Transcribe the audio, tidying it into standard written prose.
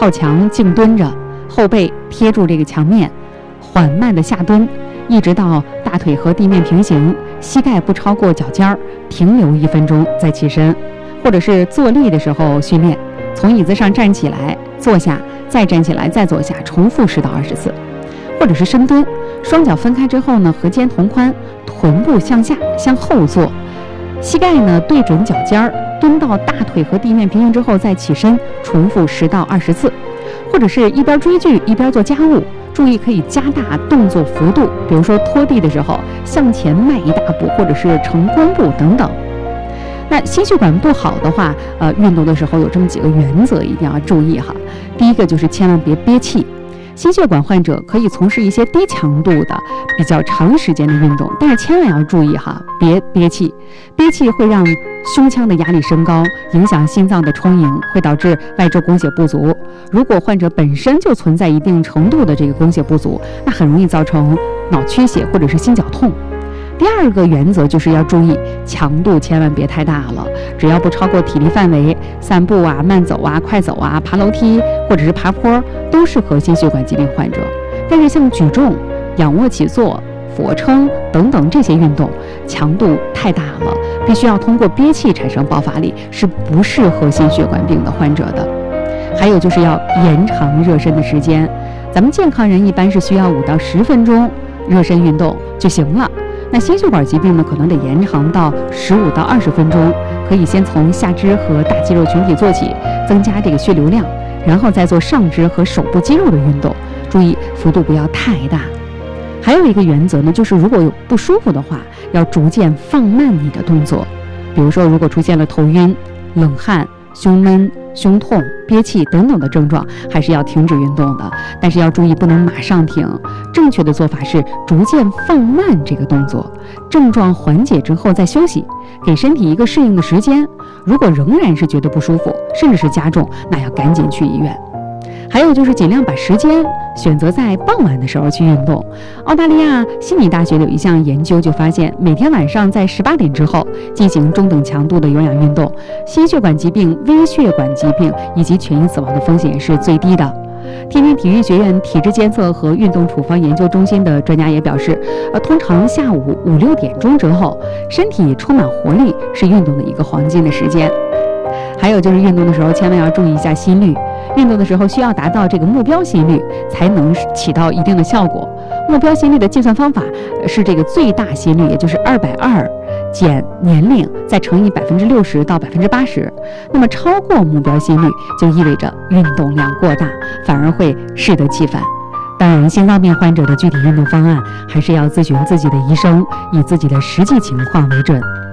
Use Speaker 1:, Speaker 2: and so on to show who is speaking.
Speaker 1: 靠墙静蹲着，后背贴住这个墙面，缓慢的下蹲，一直到大腿和地面平行，膝盖不超过脚尖儿，停留1分钟再起身。或者是坐立的时候训练，从椅子上站起来，坐下，再站起来，再坐下，重复10到20次。或者是深蹲，双脚分开之后呢，和肩同宽，臀部向下向后坐，膝盖呢对准脚尖儿，蹲到大腿和地面平行之后再起身，重复10到20次。或者是一边追剧一边做家务，注意可以加大动作幅度，比如说拖地的时候向前迈1大步，或者是成弓步等等。那心血管不好的话，运动的时候有这么几个原则一定要注意哈。第一个就是千万别憋气。心血管患者可以从事一些低强度的、比较长时间的运动，但是千万要注意哈，别憋气。憋气会让胸腔的压力升高，影响心脏的充盈，会导致外周供血不足。如果患者本身就存在一定程度的这个供血不足，那很容易造成脑缺血或者是心绞痛。第二个原则就是要注意强度，千万别太大了，只要不超过体力范围，散步啊、慢走啊、快走啊、爬楼梯或者是爬坡，都适合心血管疾病患者。但是像举重、仰卧起坐、俯卧撑等等这些运动，强度太大了，必须要通过憋气产生爆发力，是不适合心血管病的患者的。还有就是要延长热身的时间，咱们健康人一般是需要5到10分钟热身运动就行了。那心血管疾病呢，可能得延长到15到20分钟，可以先从下肢和大肌肉群体做起，增加这个血流量，然后再做上肢和手部肌肉的运动，注意幅度不要太大。还有一个原则呢，就是如果有不舒服的话，要逐渐放慢你的动作。比如说，如果出现了头晕、冷汗、胸闷、胸痛、憋气等等的症状，还是要停止运动的。但是要注意，不能马上停。正确的做法是逐渐放慢这个动作，症状缓解之后再休息，给身体一个适应的时间。如果仍然是觉得不舒服，甚至是加重，那要赶紧去医院。还有就是尽量把时间选择在傍晚的时候去运动。澳大利亚悉尼大学有一项研究就发现，每天晚上在18点之后进行中等强度的有氧运动，心血管疾病、微血管疾病以及全因死亡的风险是最低的。天津体育学院体质监测和运动处方研究中心的专家也表示，通常下午5、6点钟之后，身体充满活力是运动的一个黄金的时间。还有就是运动的时候千万要注意一下心率，运动的时候需要达到这个目标心率才能起到一定的效果。目标心率的计算方法是这个最大心率，也就是220减年龄再乘以60%到80%。那么超过目标心率就意味着运动量过大，反而会适得其反。当然，心脏病患者的具体运动方案还是要咨询自己的医生，以自己的实际情况为准。